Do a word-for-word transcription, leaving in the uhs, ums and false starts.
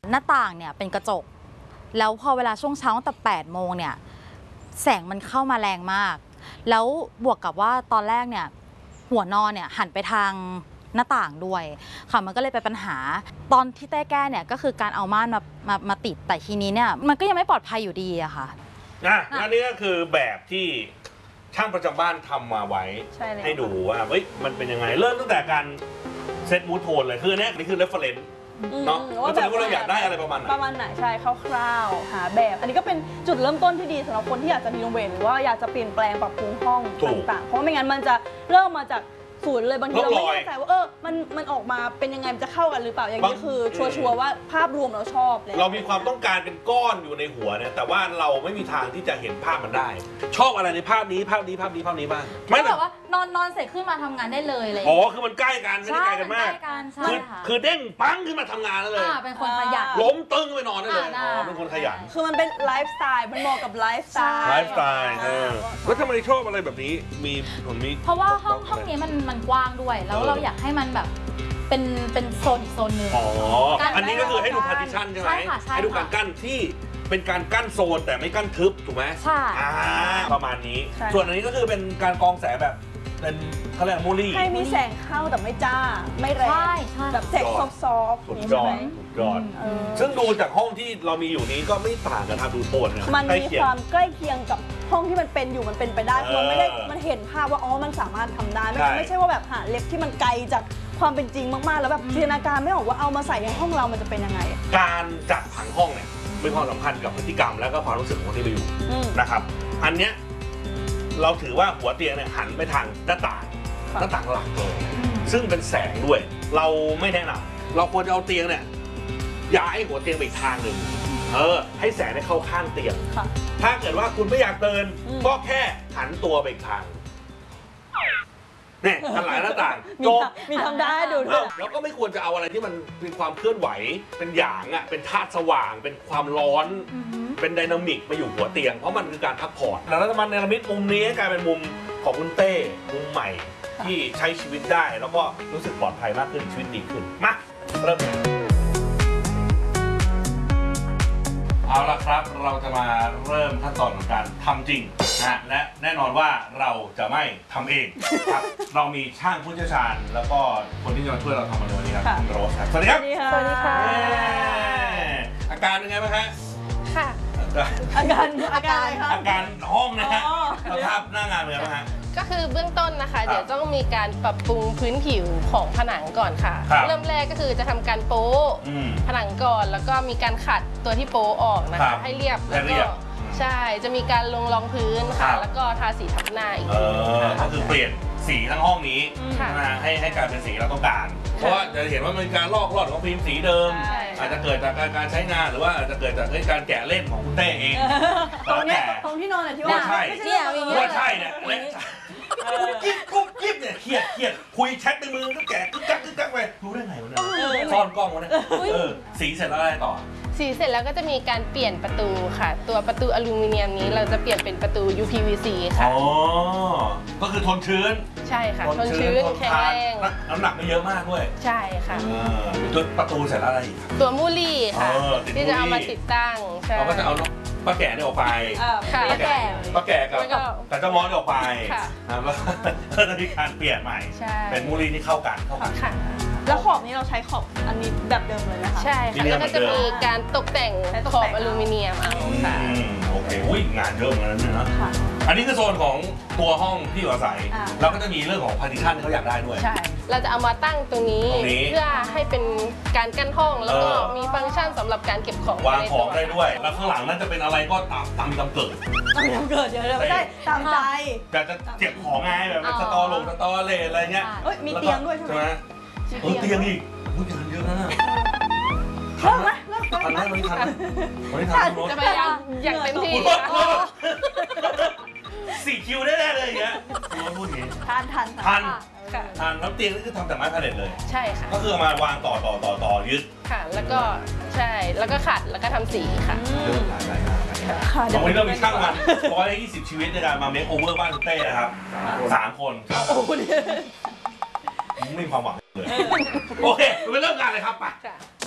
หน้าต่างเนี่ยเป็นกระจกแล้วพอเวลาช่วงเช้าตั้งแต่แปดโมงเนี่ยแสงมันเข้ามาแรงมากแล้วบวกกับว่าตอนแรกเนี่ยหัวนอนเนี่ยหันไปทางหน้าต่างด้วยค่ะมันก็เลยเป็นปัญหาตอนที่เต้แก้เนี่ยก็คือการเอาม่านมามามาติดแต่ทีนี้เนี่ยมันก็ยังไม่ปลอดภัยอยู่ดีอะค่ะอ่ะอันนี้ก็คือแบบที่ช่างประจำบ้านทำมาไว้ให้ดูว่าเฮ้ยมันเป็นยังไงเริ่มตั้งแต่การเซตมูทโทนเลยคืออันนี้นี่คือเรฟเฟอเรนซ์เนาะว่าแบบว่าเราอยากได้อะไรประมาณไหนประมาณไหนใช่คร่าวๆหาแบบอันนี้ก็เป็นจุดเริ่มต้นที่ดีสำหรับคนที่อยากจะรีโนเวทหรือว่าอยากจะเปลี่ยนแปลงปรับปรุงห้องต่างๆเพราะไม่งั้นมันจะเริ่มมาจากศูนย์เลยบางทีเราไม่แน่ใจว่าเออมันมันออกมาเป็นยังไงมันจะเข้ากันหรือเปล่าอย่างนี้คือชัวร์ๆว่าภาพรวมเราชอบเลยเรามีความต้องการเป็นก้อนอยู่ในหัวเนี่ยแต่ว่าเราไม่มีทางที่จะเห็นภาพมันได้ชอบอะไรในภาพนี้ภาพนี้ภาพนี้ภาพนี้บ้างไม่แบบว่านอนนอนเสร็จขึ้นมาทำงานได้เลยเลยอ๋อคือมันใกล้กันไม่ได้ไกลกันมากคือคือเด้งปังขึ้นมาทำงานแล้วเลยเป็นคนขยันล้มตึงไปนอนได้เลยอ๋อเป็นคนขยันคือมันเป็นไลฟ์สไตล์มันเหมาะกับไลฟ์สไตล์ไลฟ์สไตล์แล้วทำไมชอบอะไรแบบนี้มีผมมีเพราะว่าห้องห้องนี้มันมันกว้างด้วยแล้วเราอยากให้มันแบบเป็นเป็นโซนอีกโซนหนึ่งอ๋ออันนี้ก็คือให้ดูพาร์ติชันใช่ไหมให้ดูการกั้นที่เป็นการกั้นโซนแต่ไม่กั้นทึบถูกไหมใช่ประมาณนี้ส่วนอันนี้ก็คือเป็นการกองแสงแบบเป็นเขาเรียกมูลี่ให้มีแสงเข้าแต่ไม่จ้าไม่แรงแบบแสงซอฟต์ๆใช่ไหมยอดซึ่งดูจากห้องที่เรามีอยู่นี้ก็ไม่ต่างกันครับดูโทนนะมันมีความใกล้เคียงกับห้องที่มันเป็นอยู่มันเป็นไปได้เพราะไม่ได้มันเห็นภาพว่าอ๋อมันสามารถทำได้ไม่ไม่ใช่ว่าแบบหาเล็บที่มันไกลจากความเป็นจริงมากๆแล้วแบบจินตนาการไม่ออกว่าเอามาใส่ในห้องเรามันจะเป็นยังไงการจัดผังห้องเนี่ยมีความสำคัญกับพฤติกรรมและก็ความรู้สึกของคนที่ไปอยู่นะครับอันเนี้ยเราถือว่าหัวเตียงเนี่ยหันไปทางหน้าต่างหน้าต่างหลักเลยซึ่งเป็นแสงด้วยเราไม่แนะนำเราควรจะเอาเตียงเนี่ยย้ายหัวเตียงไปอีกทางหนึ่งเออให้แสงได้เข้าข้างเตียงถ้าเกิดว่าคุณไม่อยากเดินก็แค่หันตัวไปอีกทางเนี่ยหันหลังหน้าต่างจบมีทำได้ดูแล้วก็ไม่ควรจะเอาอะไรที่มันเป็นความเคลื่อนไหวเป็นหยางอ่ะเป็นธาตุสว่างเป็นความร้อนเป็นไดนามิกมาอยู่หัวเตียงเพราะมันคือการพักผ่อนแล้วจะมาเนรมิตมุมนี้ให้กลายเป็นมุมของคุณเต้มุมใหม่ที่ใช้ชีวิตได้แล้วก็รู้สึกปลอดภัยมากขึ้นชีวิตดีขึ้นมาเริ่มเอาละครับเราจะมาเริ่มขั้นตอนของการทำจริงนะและแน่นอนว่าเราจะไม่ทำเองครับเรามีช่างผู้เชี่ยวชาญแล้วก็คนที่จะมาช่วยเราทำในวันนี้ครับคุณโรสครับสวัสดีครับสวัสดีค่ะอาการเป็นไงบ้างคะค่ะอาการอาการอาการห้องนะฮะสภาพหน้างานเป็นไงบ้างฮะก็คือเบื้องต้นนะคะเดี๋ยวต้องมีการปรับปรุงพื้นผิวของผนังก่อนค่ะเริ่มแรกก็คือจะทำการโป๊ผนังก่อนแล้วก็มีการขัดตัวที่โป๊ออกนะคะให้เรียบแล้วก็ใช่จะมีการลงรองพื้นค่ะแล้วก็ทาสีทับหน้าอีกก็คือเปลี่ยนสีทั้งห้องนี้นะให้ให้กลายเป็นสีเราต้องการเพราะว่าจะเห็นว่ามีการลอกลอดของฟิล์มสีเดิมอาจจะเกิดจากการใช้งานหรือว่าอาจจะเกิดจากการแกะเล่นของคุณเต้เองตรงนี้ตรงที่นอนเนี่ยที่ว่าใช่ว่าใช่เนี่ยกุ๊บกิ๊บกุ๊บกิ๊บเนี่ยเครียดเครียดคุยแชทในมือก็แกะกึ๊กกักกึ๊กกักไปรู้ได้ไงวะเนี่ยซ่อนกล้องวะเนี่ยสีเสร็จแล้วอะไรต่อสีเสร็จแล้วก็จะมีการเปลี่ยนประตูค่ะตัวประตูอลูมิเนียมนี้เราจะเปลี่ยนเป็นประตู ยู พี วี ซี ค่ะอ๋อก็คือทนชื้นใช่ค่ะทนชื้นแข็งแรงน้ำหนักไม่เยอะมากด้วยใช่ค่ะตัวประตูเสร็จแล้วอะไรอีกตัวมูลี่ค่ะที่จะเอามาติดตั้งเราก็จะเอาป้าแก่เนี่ยออกไปป้าแก่ป้าแก่กับกับเจ้ามอสออกไปแล้วก็จะมีการเปลี่ยนใหม่เป็นมูลี่ที่เข้ากันเข้ากันแล้วขอบนี้เราใช้ขอบอันนี้แบบเดิมเลยนะคะใช่ค่ะแล้วก็จะมีการตกแต่งขอบอลูมิเนียมเอาค่ะโอเคอุ้ยงานเยอะเหมือนกันนะอันนี้คือโซนของตัวห้องที่อยู่อาศัยเราก็จะมีเรื่องของพาร์ติชันที่เขาอยากได้ด้วยใช่เราจะเอามาตั้งตรงนี้เพื่อให้เป็นการกั้นห้องแล้วก็มีฟังก์ชันสำหรับการเก็บของวางของได้ด้วยแล้วข้างหลังนั่นจะเป็นอะไรก็ตามตามตามเกิดตามเกิดเดี๋ยวไม่ได้ตามใจแต่จะเก็บของไงแบบสตอลงสตอเลอะไรเงี้ยมีเตียงด้วยใช่ไหมเออเตียงอีกอุ้ยงานเยอะนะทันไหมทันไหมวันนี้ทันไหมวันนี้ทันจะพยายามอย่างเต็มที่สี่คิวได้เลยอย่างเงี้ยพูดอย่างงี้ทันทันทันทันแล้วเตียงนี่คือทำจากไม้พาเลทเลยใช่ค่ะก็คือมาวางต่อต่อต่อต่อยึดค่ะแล้วก็ใช่แล้วก็ขัดแล้วก็ทำสีค่ะวันนี้เรามีช่างมันร้อยยี่สิบชีวิตในการมาเมคโอเวอร์บ้านคุณเต้นะครับสามคนไม่มีความหวังเลยโอเคไปเริ่มงานเลยครับไป